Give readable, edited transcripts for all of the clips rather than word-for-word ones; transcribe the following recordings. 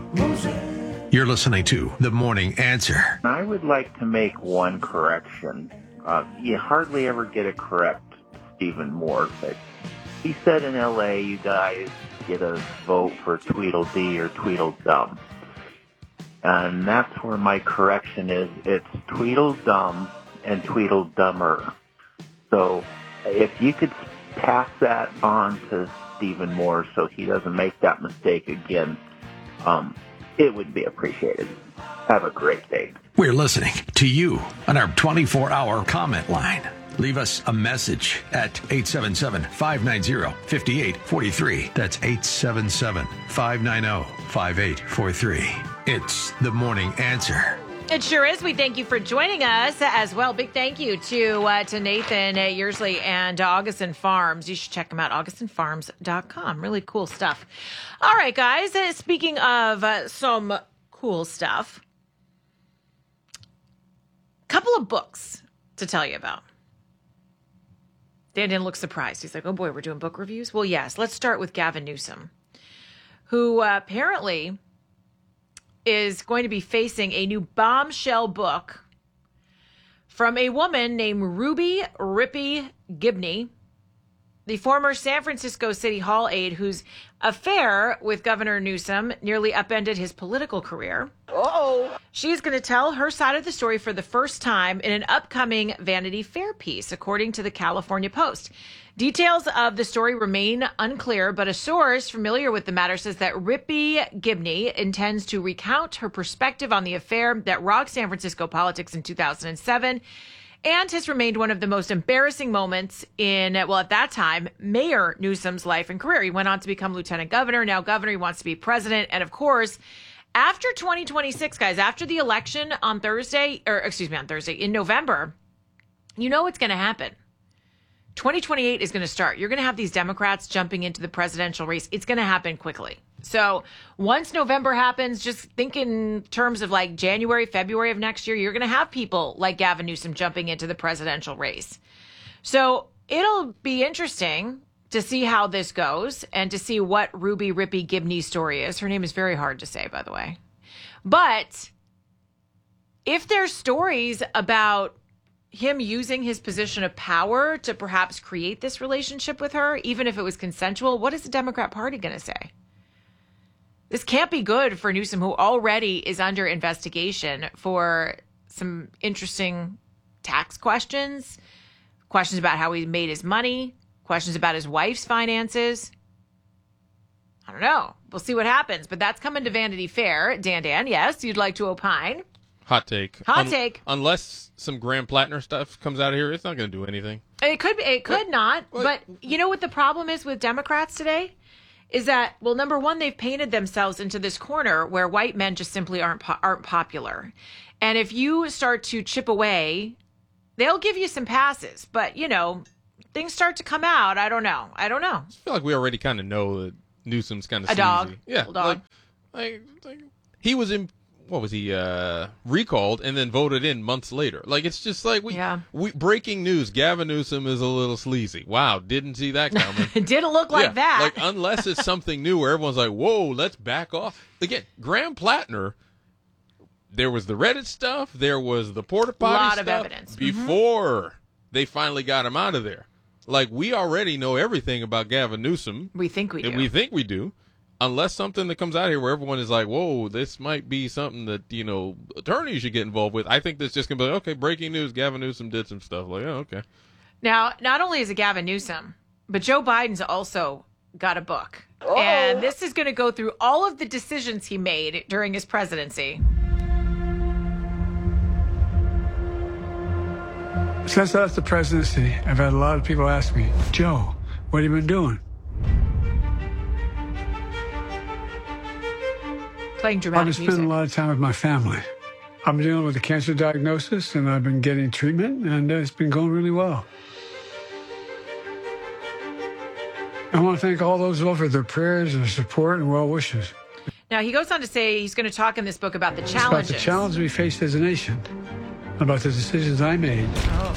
You're listening to The Morning Answer. I would like to make one correction. You hardly ever get it correct, Stephen Moore, but he said in L.A. you guys get a vote for Tweedledee or Tweedledum. And that's where my correction is. It's Tweedledum and Tweedledummer. So if you could pass that on to Stephen Moore so he doesn't make that mistake again, it would be appreciated. Have a great day. We're listening to you on our 24-hour comment line. Leave us a message at 877-590-5843. That's 877-590-5843. It's The Morning Answer. It sure is. We thank you for joining us as well. Big thank you to Nathan Yearsley and Augustin Farms. You should check them out, augustinfarms.com. Really cool stuff. All right, guys. Speaking of some cool stuff, a couple of books to tell you about. Dan didn't look surprised. He's like, oh boy, we're doing book reviews? Well, yes. Let's start with Gavin Newsom, who apparently is going to be facing a new bombshell book from a woman named Ruby Rippey Gibney, the former San Francisco City Hall aide whose affair with Governor Newsom nearly upended his political career. Uh-oh. She's going to tell her side of the story for the first time in an upcoming Vanity Fair piece, according to the California Post. Details of the story remain unclear, but a source familiar with the matter says that Rippey Gibney intends to recount her perspective on the affair that rocked San Francisco politics in 2007 and has remained one of the most embarrassing moments in, well, at that time, Mayor Newsom's life and career. He went on to become lieutenant governor, now governor. He wants to be president. And of course, after 2026, guys, after the election in November, you know what's going to happen. 2028 is going to start. You're going to have these Democrats jumping into the presidential race. It's going to happen quickly. So once November happens, just think in terms of like January, February of next year, you're going to have people like Gavin Newsom jumping into the presidential race. So it'll be interesting to see how this goes and to see what Ruby Rippey Gibney's story is. Her name is very hard to say, by the way. But if there's stories about him using his position of power to perhaps create this relationship with her, even if it was consensual, what is the Democrat Party going to say? This can't be good for Newsom, who already is under investigation for some interesting tax questions, questions about how he made his money, questions about his wife's finances. I don't know. We'll see what happens, but that's coming to Vanity Fair. Dan, yes, you'd like to opine? Hot take. Hot take. Unless some Graham Plattner stuff comes out of here, it's not going to do anything. It could not. But you know what the problem is with Democrats today? Is that, well, number one, they've painted themselves into this corner where white men just simply aren't popular. And if you start to chip away, they'll give you some passes. But, you know, things start to come out. I don't know. I feel like we already kind of know that Newsom's kind of a sleazy. dog. Yeah. Little dog. Like he was in, what was he, recalled and then voted in months later. Like, it's just like, we breaking news, Gavin Newsom is a little sleazy. Wow, didn't see that coming. It didn't look like that. Like, unless it's something new where everyone's like, whoa, let's back off. Again, Graham Plattner, there was the Reddit stuff, there was the porta potty stuff. A lot of evidence. Before they finally got him out of there. Like, we already know everything about Gavin Newsom. We think we do. And we think we do. Unless something that comes out here where everyone is like, whoa, this might be something that, you know, attorneys should get involved with. I think that's just going to be like, okay, breaking news, Gavin Newsom did some stuff. Like, oh, okay. Now, not only is it Gavin Newsom, but Joe Biden's also got a book. Oh. And this is going to go through all of the decisions he made during his presidency. Since I left the presidency, I've had a lot of people ask me, Joe, what have you been doing? Playing dramatic music. I've been spending a lot of time with my family. I'm dealing with a cancer diagnosis, and I've been getting treatment, and it's been going really well. I want to thank all those who offered their prayers and support and well wishes. Now, he goes on to say he's going to talk in this book about the challenges. About the challenges we faced as a nation, about the decisions I made,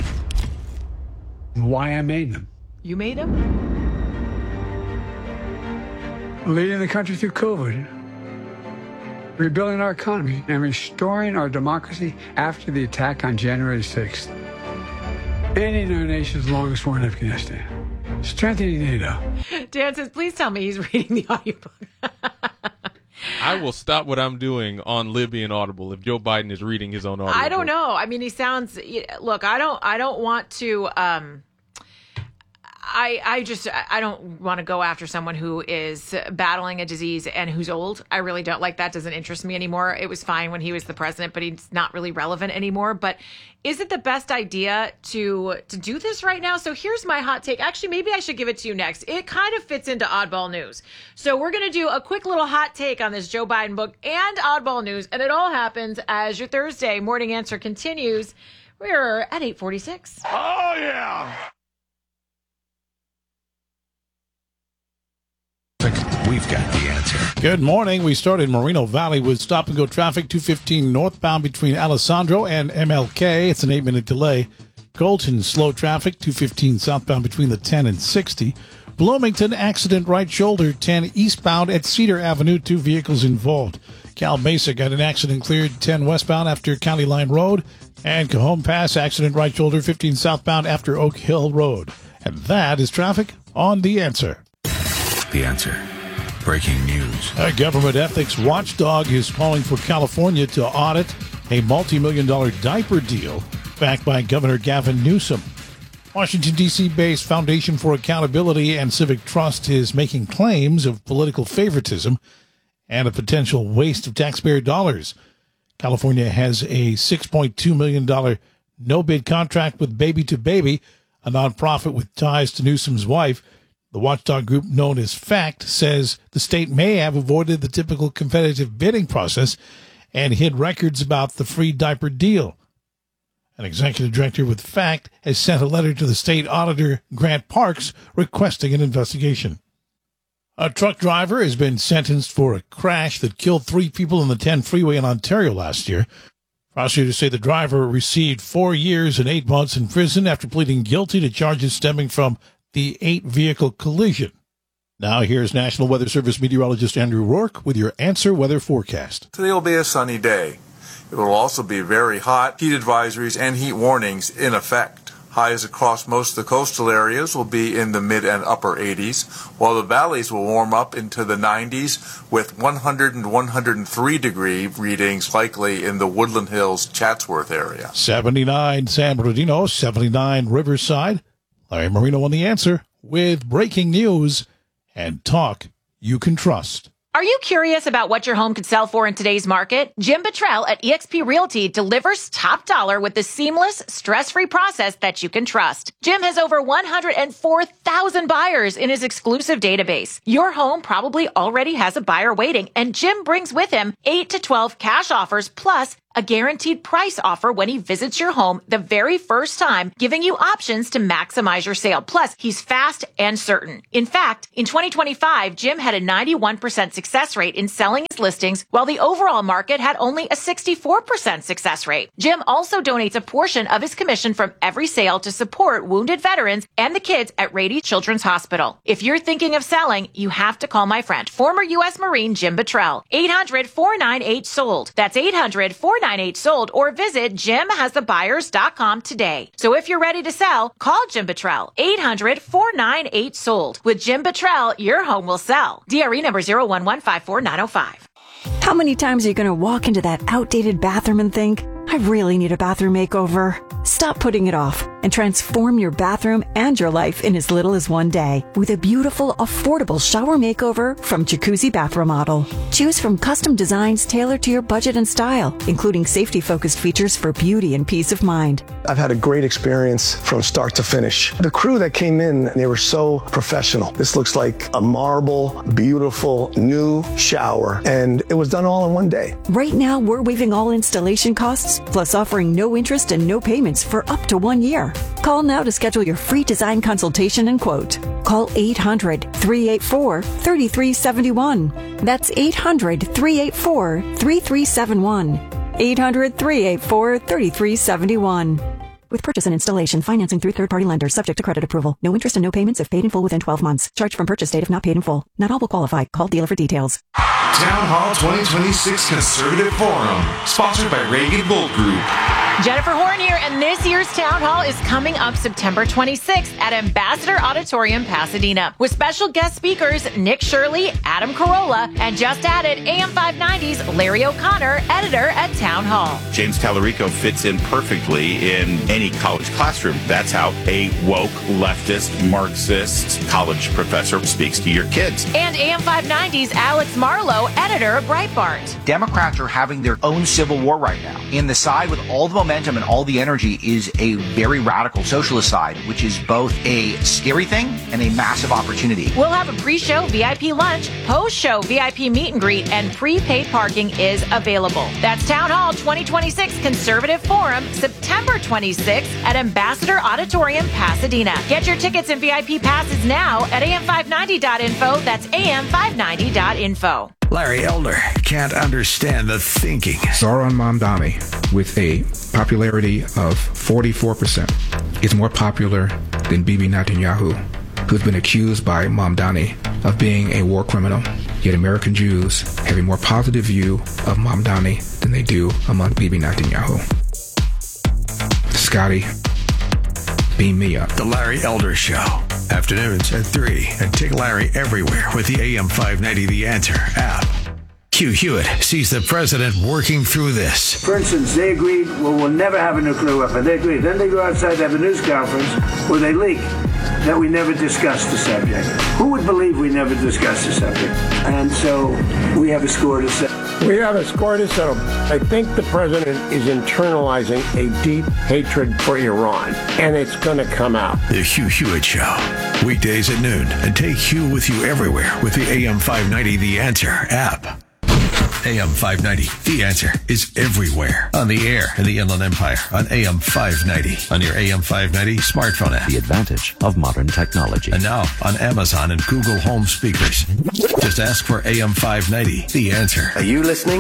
and why I made them. You made them? Leading the country through COVID, rebuilding our economy, and restoring our democracy after the attack on January 6th. Ending our nation's longest war in Afghanistan. Strengthening NATO. Dan says, please tell me he's reading the audiobook. I will stop what I'm doing on Libby and Audible if Joe Biden is reading his own audiobook. I don't know. I mean, he sounds. Look, I don't want to. I don't want to go after someone who is battling a disease and who's old. I really don't. Like, that doesn't interest me anymore. It was fine when he was the president, but he's not really relevant anymore. But is it the best idea to do this right now? So here's my hot take. Actually, maybe I should give it to you next. It kind of fits into Oddball News. So we're going to do a quick little hot take on this Joe Biden book and Oddball News. And it all happens as your Thursday morning answer continues. We're at 8:46. Oh, yeah. We've got the answer. Good morning. We start in Moreno Valley with stop-and-go traffic, 215 northbound between Alessandro and MLK. It's an 8-minute delay. Colton, slow traffic, 215 southbound between the 10 and 60. Bloomington, accident right shoulder, 10 eastbound at Cedar Avenue, 2 vehicles involved. Cal Mesa got an accident cleared, 10 westbound after County Line Road. And Cajon Pass, accident right shoulder, 15 southbound after Oak Hill Road. And that is traffic on The Answer. The Answer. Breaking news. A government ethics watchdog is calling for California to audit a multi-million-dollar diaper deal backed by Governor Gavin Newsom. Washington, D.C.-based Foundation for Accountability and Civic Trust is making claims of political favoritism and a potential waste of taxpayer dollars. California has a $6.2 million no-bid contract with Baby to Baby, a nonprofit with ties to Newsom's wife. The watchdog group known as FACT says the state may have avoided the typical competitive bidding process and hid records about the free diaper deal. An executive director with FACT has sent a letter to the state auditor, Grant Parks, requesting an investigation. A truck driver has been sentenced for a crash that killed 3 people on the 10 freeway in Ontario last year. Prosecutors say the driver received 4 years and 8 months in prison after pleading guilty to charges stemming from the 8-vehicle collision. Now here's National Weather Service meteorologist Andrew Rourke with your Answer Weather forecast. Today will be a sunny day. It will also be very hot. Heat advisories and heat warnings in effect. Highs across most of the coastal areas will be in the mid and upper 80s, while the valleys will warm up into the 90s with 100 and 103 degree readings likely in the Woodland Hills, Chatsworth area. 79 San Bernardino, 79 Riverside. Larry Marino on The Answer with breaking news and talk you can trust. Are you curious about what your home could sell for in today's market? Jim Buttrell at eXp Realty delivers top dollar with the seamless, stress-free process that you can trust. Jim has over 104,000 buyers in his exclusive database. Your home probably already has a buyer waiting, and Jim brings with him 8 to 12 cash offers plus a guaranteed price offer when he visits your home the very first time, giving you options to maximize your sale. Plus, he's fast and certain. In fact, in 2025, Jim had a 91% success rate in selling his listings, while the overall market had only a 64% success rate. Jim also donates a portion of his commission from every sale to support wounded veterans and the kids at Rady Children's Hospital. If you're thinking of selling, you have to call my friend, former U.S. Marine Jim Buttrell. 800-498-SOLD. That's 800-498-SOLD, or visit jimhasthebuyers.com today. So if you're ready to sell, call Jim Buttrell. 800-498-SOLD. With Jim Buttrell, your home will sell. DRE number 01154-905. How many times are you going to walk into that outdated bathroom and think, I really need a bathroom makeover? Stop putting it off and transform your bathroom and your life in as little as one day with a beautiful, affordable shower makeover from Jacuzzi Bath Remodel. Choose from custom designs tailored to your budget and style, including safety-focused features for beauty and peace of mind. I've had a great experience from start to finish. The crew that came in, they were so professional. This looks like a marble, beautiful, new shower, and it was done all in one day. Right now, we're waiving all installation costs, plus offering no interest and no payments for up to 1 year. Call now to schedule your free design consultation and quote. Call 800-384-3371. That's 800-384-3371. 800-384-3371. With purchase and installation, financing through third-party lenders, subject to credit approval. No interest and no payments if paid in full within 12 months. Charged from purchase date if not paid in full. Not all will qualify. Call dealer for details. Town Hall 2026 Conservative Forum, sponsored by Reagan Gold Group. Jennifer Horn here, and this year's Town Hall is coming up September 26th at Ambassador Auditorium, Pasadena, with special guest speakers Nick Shirley, Adam Carolla, and just added AM 590's Larry O'Connor, editor at Town Hall. James Tallarico fits in perfectly in any college classroom. That's how a woke, leftist, Marxist college professor speaks to your kids. And AM 590's Alex Marlowe, editor of Breitbart. Democrats are having their own civil war right now. And the side with all the momentum and all the energy is a very radical socialist side, which is both a scary thing and a massive opportunity. We'll have a pre-show VIP lunch, post-show VIP meet and greet, and prepaid parking is available. That's Town Hall 2026 Conservative Forum, September 26th at Ambassador Auditorium, Pasadena. Get your tickets and VIP passes now at am590.info. That's am590.info. Larry Elder can't understand the thinking. Zohran Mamdani, with a popularity of 44%, is more popular than Bibi Netanyahu, who's been accused by Mamdani of being a war criminal. Yet American Jews have a more positive view of Mamdani than they do among Bibi Netanyahu. Scotty, beam me up. The Larry Elder Show. Afternoons at 3. And take Larry everywhere with the AM 590 The Answer app. Hugh Hewitt sees the president working through this. For instance, they agreed, well, we'll never have a nuclear weapon. They agreed. Then they go outside to have a news conference where they leak that we never discussed the subject. Who would believe we never discussed the subject? And so we have a score to settle. We have a score to settle. I think the president is internalizing a deep hatred for Iran, and it's going to come out. The Hugh Hewitt Show. Weekdays at noon. And take Hugh with you everywhere with the AM 590 The Answer app. AM 590, The Answer, is everywhere. On the air in the Inland Empire on AM 590. On your AM 590 smartphone app. The advantage of modern technology. And now on Amazon and Google Home speakers. Just ask for AM 590, The Answer. Are you listening?